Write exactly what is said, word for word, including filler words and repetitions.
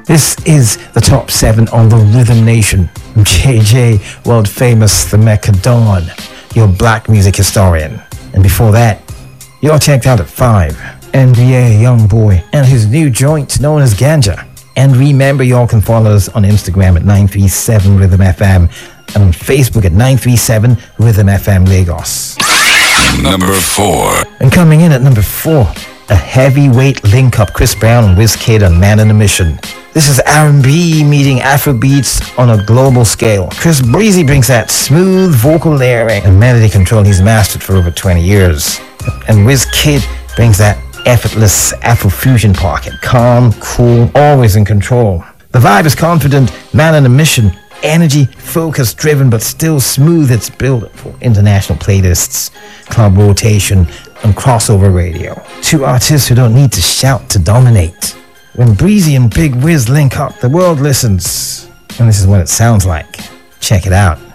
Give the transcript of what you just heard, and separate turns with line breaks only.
This is the top seven on the Rhythm Nation. J J, world famous The Mecca Dawn, your black music historian. And before that, you all checked out at five, N B A Youngboy and his new joint known as Ganja. And remember, y'all can follow us on Instagram at nine three seven Rhythm F M and on Facebook at nine three seven Rhythm F M Lagos.
Number four.
And coming in at number four, a heavyweight link-up, Chris Brown and Wizkid on Man on a Mission. This is R and B meeting Afrobeats on a global scale. Chris Breezy brings that smooth vocal layering and melody control he's mastered for over twenty years. And Wizkid brings that effortless Afrofusion pocket. Calm, cool, always in control. The vibe is confident, Man on a Mission. Energy, focus driven, but still smooth. It's built for international playlists, club rotation, and crossover radio. Two artists who don't need to shout to dominate. When Breezy and Big Wiz link up, the world listens. And this is what it sounds like. Check it out.